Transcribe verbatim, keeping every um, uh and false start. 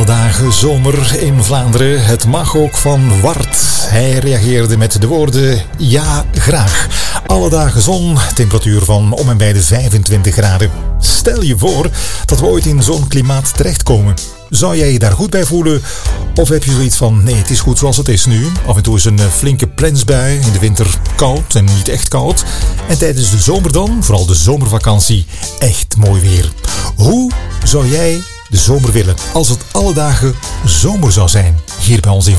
Alle dagen zomer in Vlaanderen. Het mag ook van Wart. Hij reageerde met de woorden ja, graag. Alle dagen zon, temperatuur van om en bij de vijfentwintig graden. Stel je voor dat we ooit in zo'n klimaat terechtkomen. Zou jij je daar goed bij voelen? Of heb je zoiets van, nee, het is goed zoals het is nu. Af en toe is een flinke plensbui, in de winter koud en niet echt koud. En tijdens de zomer dan, vooral de zomervakantie, echt mooi weer. Hoe zou jij de zomer willen als het alle dagen zomer zou zijn? Hier bij ons in